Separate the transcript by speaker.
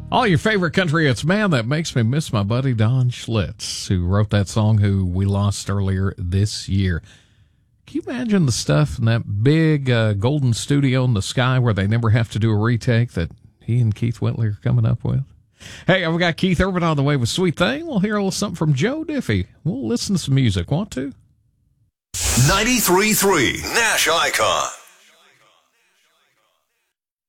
Speaker 1: All your favorite country hits. Man, that makes me miss my buddy Don Schlitz, who wrote that song, who we lost earlier this year. Can you imagine the stuff in that big golden studio in the sky where they never have to do a retake that he and Keith Whitley are coming up with? Hey, I've got Keith Urban on the way with Sweet Thing. We'll hear a little something from Joe Diffie. We'll listen to some music. Want to?
Speaker 2: 93.3 Nash Icon.